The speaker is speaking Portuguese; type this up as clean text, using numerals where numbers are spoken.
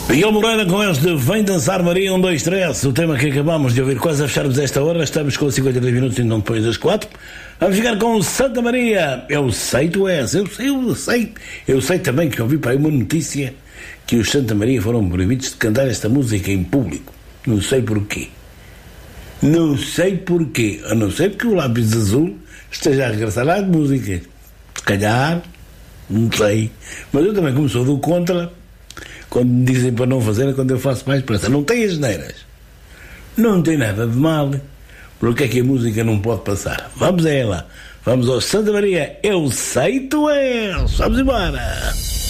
Miguel Moreira com este Vem Dançar Maria 1, 2, 3, o tema que acabamos de ouvir, quase a fecharmos esta hora, estamos com 52 minutos, então depois das 4. Vamos ficar com Santa Maria. Eu sei, tu és, eu sei também que ouvi para aí uma notícia que os Santa Maria foram proibidos de cantar esta música em público. Não sei porquê, a não ser que o Lápis Azul esteja a regressar às músicas, se calhar, não sei, mas eu também, como sou do contra, quando me dizem para não fazer é quando eu faço mais pressa. Não tem asneiras, não tem nada de mal, porque é que a música não pode passar? Vamos a ela, vamos ao Santa Maria. Eu sei, tu és, vamos embora.